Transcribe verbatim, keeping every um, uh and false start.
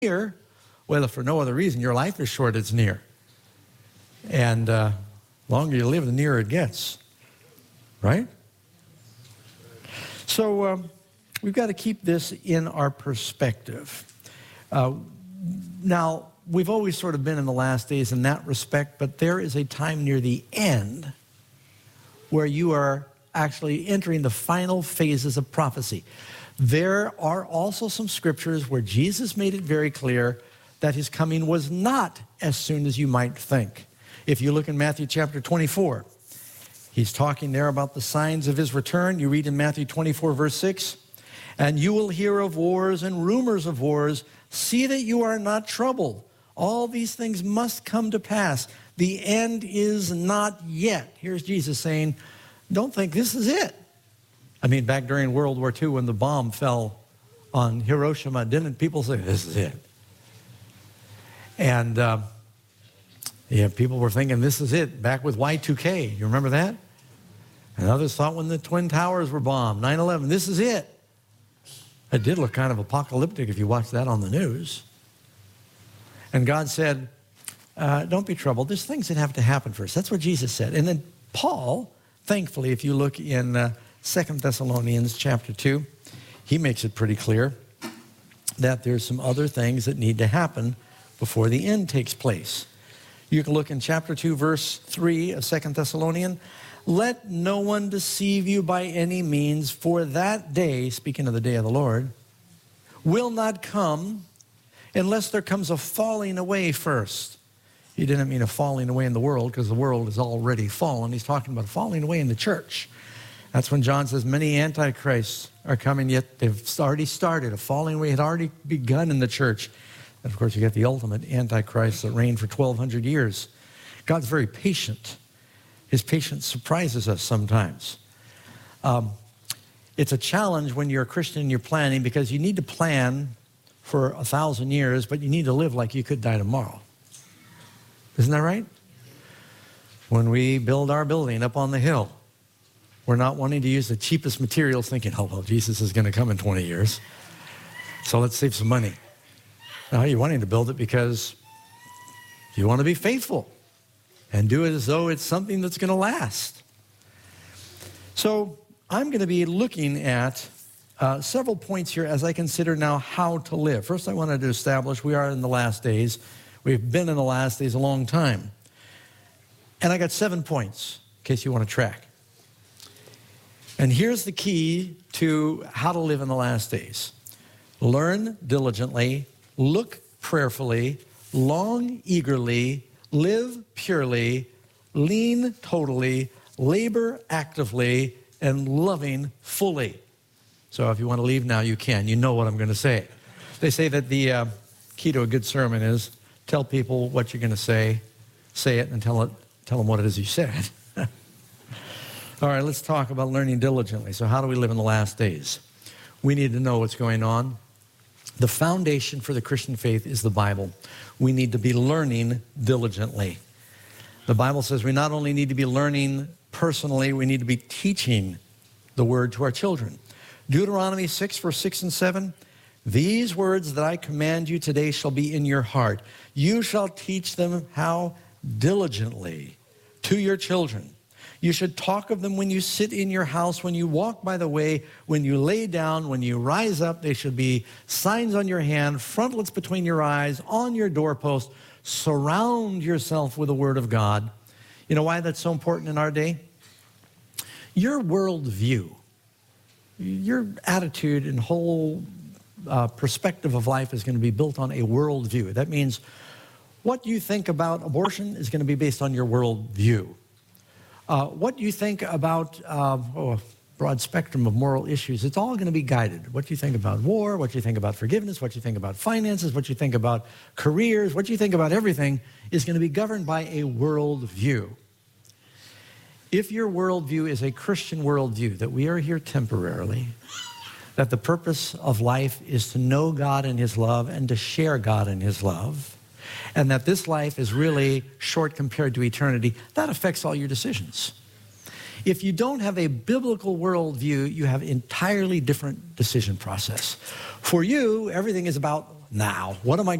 near. Well, if for no other reason, your life is short, it's near. And uh, the longer you live, the nearer it gets. Right? So um, we've got to keep this in our perspective. Uh, now, we've always sort of been in the last days in that respect, but there is a time near the end where you are actually entering the final phases of prophecy. There are also some scriptures where Jesus made it very clear that his coming was not as soon as you might think. If you look in Matthew chapter twenty-four, he's talking there about the signs of his return. You read in Matthew twenty-four, verse six, "And you will hear of wars and rumors of wars. See that you are not troubled. All these things must come to pass. The end is not yet." Here's Jesus saying, don't think this is it. I mean, back during World War Two when the bomb fell on Hiroshima, didn't people say, this is it? And uh, yeah, people were thinking, this is it, back with Y two K. You remember that? And others thought when the Twin Towers were bombed, nine eleven, this is it. It did look kind of apocalyptic if you watched that on the news. And God said, uh, don't be troubled. There's things that have to happen first. That's what Jesus said. And then Paul, thankfully, if you look in uh, Second Thessalonians chapter two, he makes it pretty clear that there's some other things that need to happen before the end takes place. You can look in chapter two, verse three of Second Thessalonians. "Let no one deceive you by any means, for that day," speaking of the day of the Lord, "will not come unless there comes a falling away first." He didn't mean a falling away in the world, because the world is already fallen. He's talking about falling away in the church. That's when John says many antichrists are coming, yet they've already started. A falling away had already begun in the church. And of course, you get the ultimate antichrist that reigned for twelve hundred years. God's very patient. His patience surprises us sometimes. Um, it's a challenge when you're a Christian and you're planning, because you need to plan for a thousand years, but you need to live like you could die tomorrow. Isn't that right? When we build our building up on the hill, we're not wanting to use the cheapest materials, thinking, oh, well, Jesus is going to come in twenty years, so let's save some money. No, you're wanting to build it because you want to be faithful and do it as though it's something that's going to last. So I'm going to be looking at uh, several points here as I consider now how to live. First, I wanted to establish we are in the last days. We've been in the last days a long time. And I got seven points, in case you want to track. And here's the key to how to live in the last days. Learn diligently, look prayerfully, long eagerly, live purely, lean totally, labor actively, and loving fully. So if you want to leave now, you can. You know what I'm going to say. They say that the uh, key to a good sermon is tell people what you're going to say, say it, and tell it, tell them what it is you said. All right, let's talk about learning diligently. So how do we live in the last days? We need to know what's going on. The foundation for the Christian faith is the Bible. We need to be learning diligently. The Bible says we not only need to be learning personally, we need to be teaching the word to our children. Deuteronomy six, verse six and seven, "These words that I command you today shall be in your heart. You shall teach them how diligently to your children. You should talk of them when you sit in your house, when you walk by the way, when you lay down, when you rise up. They should be signs on your hand, frontlets between your eyes, on your doorpost. Surround yourself with the word of God." You know why that's so important in our day? Your worldview, your attitude and whole uh, perspective of life is going to be built on a worldview. That means what you think about abortion is going to be based on your worldview. Uh, what you think about uh, oh, a broad spectrum of moral issues, it's all going to be guided. What you think about war, what you think about forgiveness, what you think about finances, what you think about careers, what you think about everything is going to be governed by a worldview. If your worldview is a Christian worldview, that we are here temporarily, that the purpose of life is to know God and his love and to share God and his love, and that this life is really short compared to eternity, that affects all your decisions. If you don't have a biblical worldview, you have an entirely different decision process. For you, everything is about now? What am I